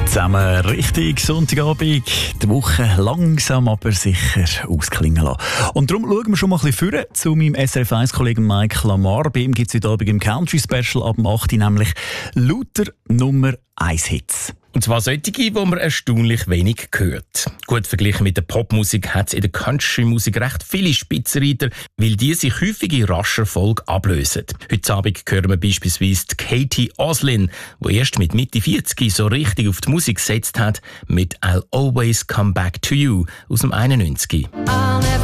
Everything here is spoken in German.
Zusammen richtig Sonntagabend, die Woche langsam aber sicher ausklingen lassen. Und darum schauen wir schon mal ein bisschen vor zu meinem SRF 1-Kollegen Mike Lamar. Bei ihm gibt es heute Abend im Country-Special ab dem 8. nämlich lauter Nummer 1 Hits. Und zwar solche, die man erstaunlich wenig hört. Gut verglichen mit der Popmusik hat es in der Country-Musik recht viele Spitzenreiter, weil die sich häufig in rascher Folge ablösen. Heute Abend hören wir beispielsweise die Katie Oslin, die erst mit Mitte 40 so richtig auf die Musik gesetzt hat, mit «I'll Always Come Back to You» aus dem 91.